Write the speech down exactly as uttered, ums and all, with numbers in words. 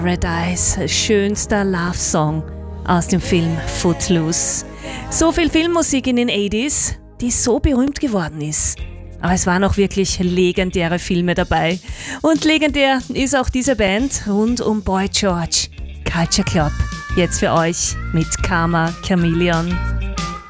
Red Eyes, schönster Love-Song aus dem Film Footloose. So viel Filmmusik in den achtziger, die so berühmt geworden ist. Aber es waren auch wirklich legendäre Filme dabei. Und legendär ist auch diese Band rund um Boy George. Culture Club, jetzt für euch mit Karma Chameleon.